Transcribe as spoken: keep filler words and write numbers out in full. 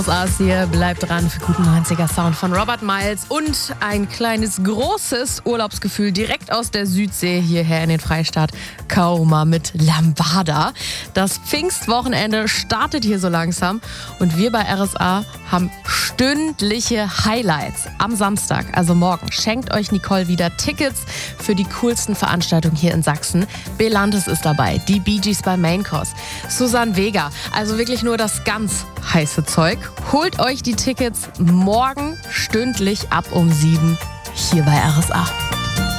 Aus hier, bleibt dran für guten neunziger Sound von Robert Miles und ein kleines, großes Urlaubsgefühl direkt aus der Südsee hierher in den Freistaat Kauma mit Lambada. Das Pfingstwochenende startet hier so langsam und wir bei R S A haben stündliche Highlights am Samstag, also morgen. Schenkt euch Nicole wieder Tickets für die coolsten Veranstaltungen hier in Sachsen. Belantes ist dabei, die Bee Gees bei Main Course, Susanne Vega, also wirklich nur das ganz heiße Zeug. Holt euch die Tickets morgen stündlich ab um sieben hier bei R S A.